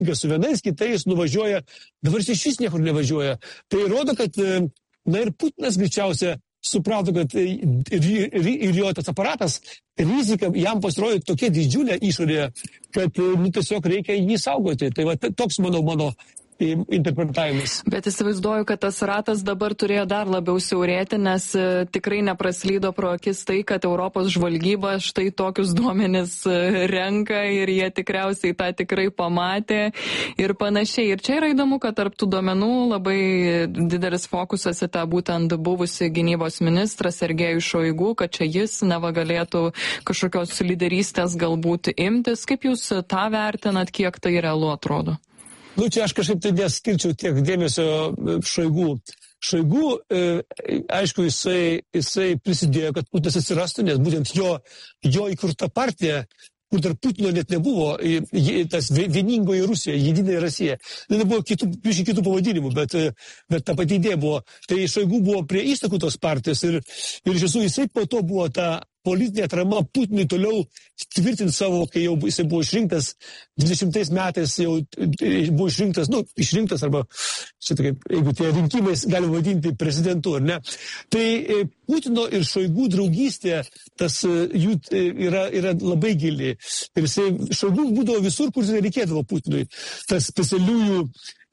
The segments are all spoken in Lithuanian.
su vienais, kitais nuvažiuoja, dabar jis iš vis niekur nevažiuoja. Tai rodo, kad, ir Putinas greičiausia suprato, kad ir jo tas aparatas, rizika jam pasirodė tokia didžiulė išorėje, kad tiesiog reikia jį saugoti. Tai va, toks mano interpretavimas. Bet įsivaizduoju, kad tas ratas dabar turėjo dar labiau siaurėti, nes tikrai nepraslydo pro akis tai, kad Europos žvalgyba štai tokius duomenis renka ir jie tikriausiai tą tikrai pamatė ir panašiai. Ir čia yra įdomu, kad tarp tų duomenų labai didelis fokusas į tą būtent buvusi gynybos ministras Sergejų Šoigu, kad čia jis neva galėtų kažkokios lyderystės galbūt imtis. Kaip jūs tą vertinat, kiek tai realu atrodo? Čia aš kažkaip tai neskirčiau tiek dėmesio Šoigu. Šoigu, aišku, jisai prisidėjo, kad Putinas atsirastų, nes būtent jo įkurta partija, kur dar Putino net nebuvo, tas vieningoji Rusija, jedinai Rusija. Nebuvo kitų pavadinimų, bet ta pati idėja buvo. Tai Šoigu buvo prie ištakų tos partijos ir iš tiesų jisai po to buvo ta politinė atrama Putinui toliau tvirtinti savo, kai jau jisai buvo išrinktas, 20 metais jau buvo išrinktas arba, jeigu tie rinkimais galima vadinti prezidentu, ar ne. Tai Putino ir Šoigu draugystė, tas jų yra labai gili. Ir Šoigu būdavo visur, kur reikėdavo Putinui. Tas specialiųjų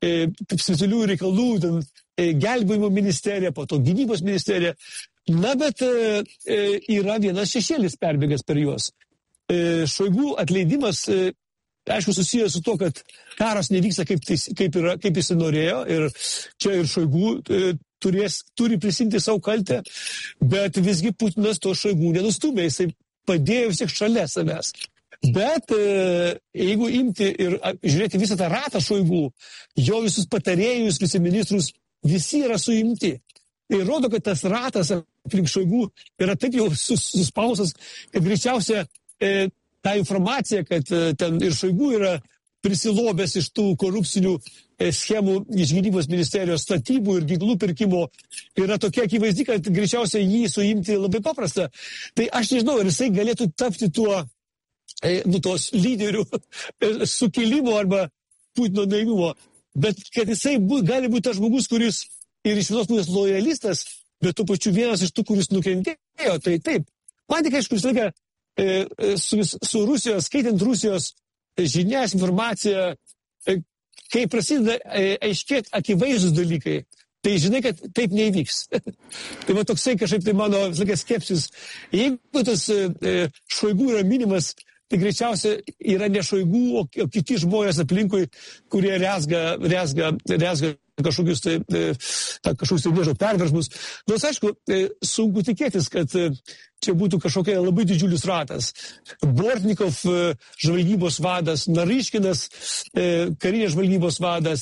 reikalų, gelbėjimo ministerija, po to gynybos ministerija. Na, bet yra vienas šešėlis perbėgęs per juos. Šoigu atleidimas, aišku, susijęs su to, kad karas nevyksta kaip jis norėjo, ir čia ir Šoigu turi prisimti savo kaltę, bet visgi Putinas to Šoigu nenustumė, jisai padėjo vis tiek šalia savęs. Bet jeigu imti ir žiūrėti visą tą ratą Šoigu, jo visus patarėjus, viceministrus, visi yra suimti. Tai rodo, kad tas ratas aplink Šoigu yra taip jau suspaustas, kad greičiausia ta informacija, kad ten ir Šoigu yra prisilobęs iš tų korupcinių schemų iš gynybos ministerijos statybų ir ginklų pirkimo, yra tokia akivaizdi, kad greičiausia jį suimti labai paprasta. Tai aš nežinau, ar jisai galėtų tapti tos lyderių sukilimo arba Putino naivumo, bet kad jisai gali būti tas žmogus, kuris ir iš vienos pusės lojalistas, bet tuo pačiu vienas iš tų, kuris nukentėjo, tai taip. Man tik aišku, visą laiką su Rusijos, skaitant Rusijos žinias, informaciją, kai prasideda aiškėti akivaizdus dalykai, tai žinai, kad taip neįvyks. Tai va toksai kažkaip tai mano visą laiką skepsis. Jeigu tas Šoigu yra minimas, tai greičiausiai yra ne Šoigu, o kiti žmonės aplinkui, kurie rezga kažkokius nežinau, perversmus. Nors, aišku, sunku tikėtis, kad čia būtų kažkokia labai didžiulis ratas. Bortnikov žvalgybos vadas, Naryškinas karinės žvalgybos vadas,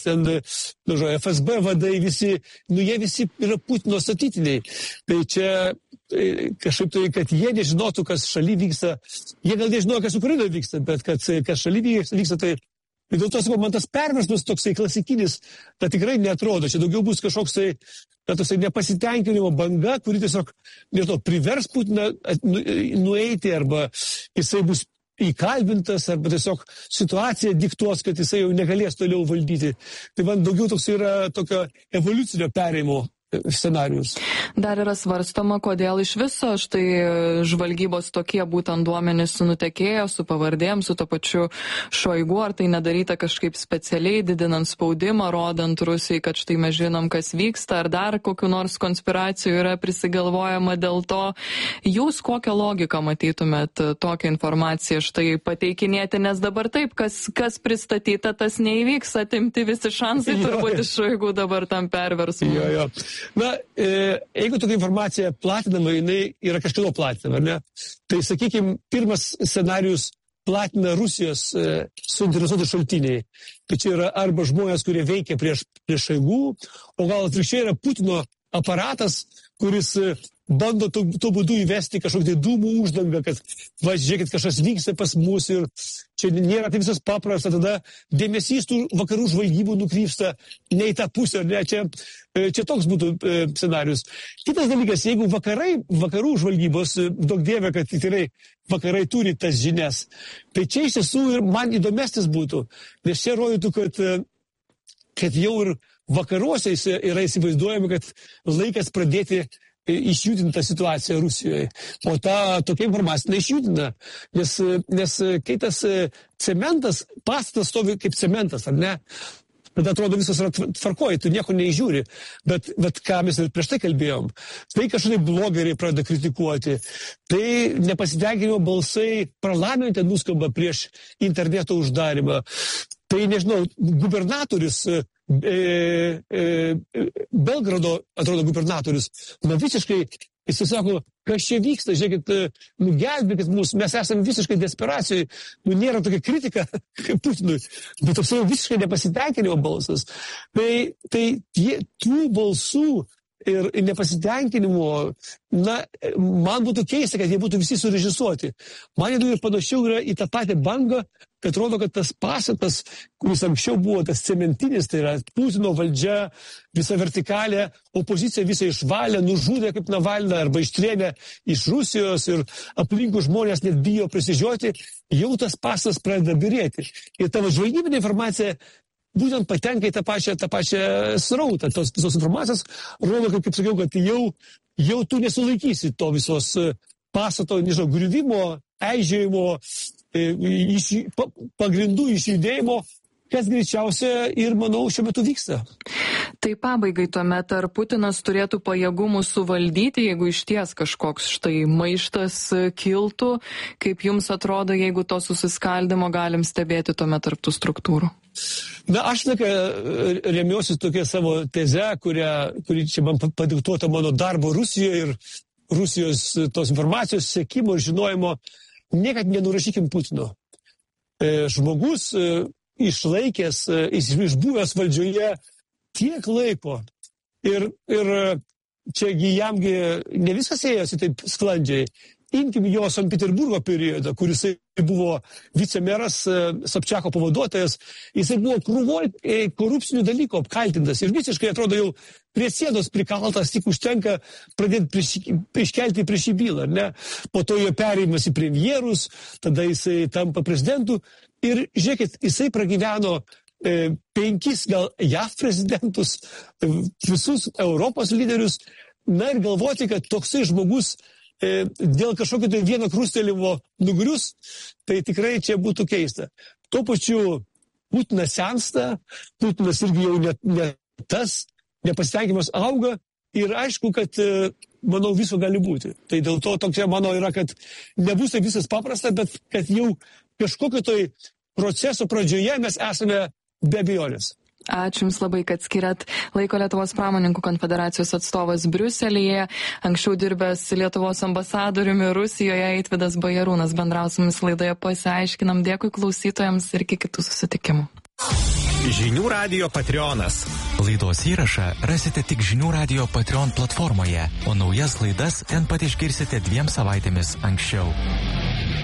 FSB vadai, jie visi yra Putino statytiniai. Tai čia kažkaip tai, kad jie nežinotų, kas šaly vyksta. Jie gal nežinojo, kas Ukrainoje vyksta, bet kas šaly vyksta, tai dėl to, man tas perversmas toksai klasikinis, tai tikrai neatrodo. Čia daugiau bus kažkoks nepasitenkinimo banga, kuri tiesiog, nežinau, privers Putiną nueiti, arba jisai bus įkalbintas, arba tiesiog situacija diktuos, kad jisai jau negalės toliau valdyti. Tai man daugiau toks yra tokio evoliucinio perėjimo scenarius. Dar yra svarstoma, kodėl iš viso štai žvalgybos tokie būtent duomenys nutekėjo su pavardėm, su to pačiu Šoigu, ar tai nedaryta kažkaip specialiai, didinant spaudimą, rodant Rusijai, kad štai mes žinom, kas vyksta, ar dar kokiu nors konspiracijų yra prisigalvojama dėl to. Jūs kokią logiką matytumėt tokią informaciją štai pateikinėti, nes dabar taip, kas pristatyta, tas neįvyks, atimti visi šansai turbūt iš Šoigu dabar tam perversmui. Jo. Na, jeigu tokia informacija platinama, jinai yra kažkieno platinama, ar ne? Tai, sakykime, pirmas scenarius platina Rusijos suinteresuoti šaltiniai. Tai čia yra arba žmonės, kurie veikia prieš Šoigu, o gal atvirkščiai yra Putino aparatas, kuris bando tuo būdu įvesti kažkokį tai dūmų uždangą, kad, žiūrėkit, kažkas vyksta pas mus ir čia nėra tai visas paprasta, tada dėmesys tų vakarų žvalgybų nukrypsta ne į tą pusę, ne, čia toks būtų scenarius. Kitas dalykas, jeigu vakarų žvalgybos, daug dievė, kad tikrai vakarai turi tas žinias, tai čia iš tiesų ir man įdomesnis būtų, nes čia rodytų, kad jau ir vakaruose yra įsivaizduojami, kad laikas pradėti išjudinti tą situaciją Rusijoje. O tokia informacija neišjudina, nes kai tas cementas, pastatas stovi kaip cementas, ar ne? Tada atrodo viskas yra tvarkoji, tu nieko neįžiūri. Bet ką mes ir prieš tai kalbėjom, tai kažkaip blogeriai pradeda kritikuoti, tai nepasitenkinimo balsai parlamente nuskamba prieš interneto uždarimą. Tai, nežinau, gubernatorius, Belgrado, atrodo, gubernatorius, visiškai, jis sako, kas čia vyksta, žiūrėkit, gelbėkit mus, mes esame visiškai desperacijai, nėra tokia kritika kaip Putinui, bet toks visiškai nepasitenkinimo balsas. Tai tų balsų ir nepasitenkinimo, man būtų keista, kad jie būtų visi surežisuoti. Man įdomu ir panašiau yra į tą patį bangą, kad rodo, kad tas pastatas, kuris anksčiau buvo tas cementinis, tai yra Putino valdžia, visa vertikalė, opozicija visą išvalė, nužudė kaip Navalną arba ištrėmė iš Rusijos ir aplinkų žmonės net bijo prisižioti, jau tas pastatas pradeda birėti. Ir tavo žvalgybinė informacija būtent patenka į tą pačią srautą. Tos visos informacijos rodo, kaip sakiau, kad jau tu nesulaikysi to visos pastato, nežinau, griuvimo, eižėjimo, pagrindų išjudėjimo, kas greičiausia ir, manau, šiuo metu vyksta. Tai pabaigai tuomet, ar Putinas turėtų pajėgumų suvaldyti, jeigu išties kažkoks štai maištas kiltų, kaip jums atrodo, jeigu to susiskaldimo galim stebėti tuomet tarp tų struktūrų? Aš remiuosi tokia savo teze, kuri čia man padiktuota mano darbo Rusijoje ir Rusijos tos informacijos sekimo ir žinojimo. Niekad nenurašykim Putino. Žmogus išlaikęs, išbuvęs valdžioje tiek laiko ir čiagi jamgi ne viskas ėjosi taip sklandžiai. Imkim jo Sankt Peterburgo periodą, kuris buvo vicemeras, Sobčiako pavaduotojas, jisai buvo krūvoj korupcinių dalykų apkaltintas ir visiškai atrodo jau prie sienos prikaltas, tik užtenka pradėti iškelti prieš jį bylą. Ne? Po to jo perėjimas į premjerus, tada jisai tampa prezidentu ir žiūrėkit, jisai pragyveno 5 gal JAV prezidentus, visus Europos lyderius, ir galvoti, kad toksai žmogus dėl kažkokio tai vieno krustelimo nugrius, tai tikrai čia būtų keista. Tuo pačiu Putinas sensta, Putinas irgi jau ne tas, nepasitenkimas auga ir aišku, kad, manau, viso gali būti. Tai dėl to tokia mano yra, kad nebus tai visas paprasta, bet kad jau kažkokio tai proceso pradžioje mes esame be abejonės. Ačiū Jums labai, kad skiriat laiko Lietuvos pramonininkų konfederacijos atstovas Briuselyje, anksčiau dirbęs Lietuvos ambasadoriumi Rusijoje Eitvydas Bajarūnas. Bendrausiamis laidoje pasiaiškinam. Dėkui klausytojams ir iki kitų susitikimų. Žinių radijo Patreonas. Laidos įrašą rasite tik Žinių radijo Patreon platformoje, o naujas laidas ten pat išgirsite 2 savaitėmis anksčiau.